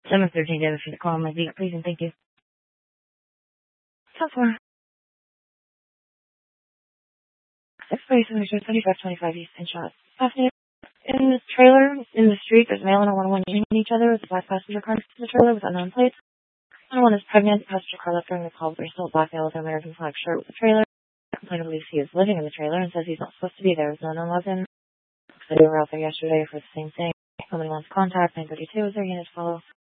7:13 David for the call. My vegan, please and thank you. So far, exploration mission 7525 East and shot. Fascinating. In this trailer, in the street, there's a male and a 101 meeting each other with a black passenger car next to the trailer with unknown plates. 101 is pregnant. The passenger car left during the call, but there's still a black male with an American flag shirt with the trailer. The complainant believes he is living in the trailer and says he's not supposed to be there. There's no known weapon. Looks like they were out there yesterday for the same thing. Somebody wants contact. 932 is their unit to follow.